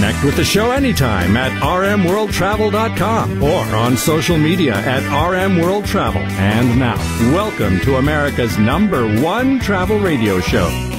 Connect with the show anytime at rmworldtravel.com or on social media at rmworldtravel. And now, welcome to America's #1 travel radio show,